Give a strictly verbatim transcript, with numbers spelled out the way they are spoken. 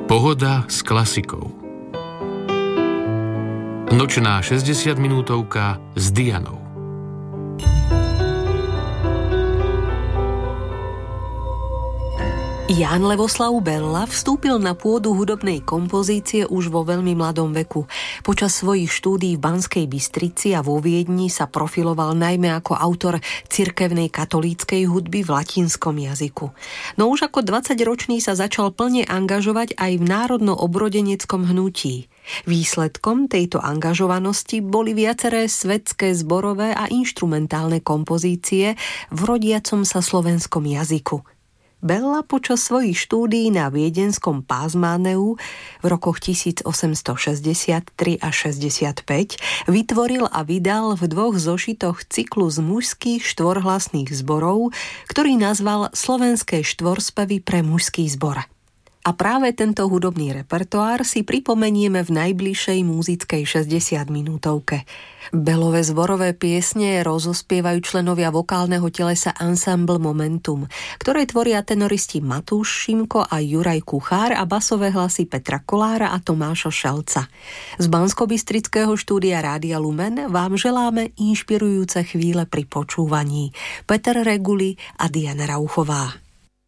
Pohoda s klasikou. Nočná šesťdesiatminútovka s Dianou. Ján Levoslav Bella vstúpil na pôdu hudobnej kompozície už vo veľmi mladom veku. Počas svojich štúdií v Banskej Bystrici a vo Viedni sa profiloval najmä ako autor cirkevnej katolíckej hudby v latinskom jazyku. No už ako dvadsaťročný sa začal plne angažovať aj v národno-obrodeneckom hnutí. Výsledkom tejto angažovanosti boli viaceré svetské zborové a inštrumentálne kompozície v rodiacom sa slovenskom jazyku. Bella počas svojich štúdií na viedenskom Pázmáneu v rokoch tisícosemstošesťdesiattri až šesťdesiatpäť vytvoril a vydal v dvoch zošitoch cyklus mužských štvorhlasných zborov, ktorý nazval Slovenské štvorspevy pre mužský zbor. A práve tento hudobný repertoár si pripomenieme v najbližšej múzickej šesťdesiatminútovke. Bellové zborové piesne rozospievajú členovia vokálneho telesa Ensemble Momentum, ktoré tvoria tenoristi Matúš Šimko a Juraj Kuchár a basové hlasy Petra Kolára a Tomáša Šelca. Z banskobystrického štúdia Rádia Lumen vám želáme inšpirujúce chvíle pri počúvaní. Peter Reguli a Diana Rauchová.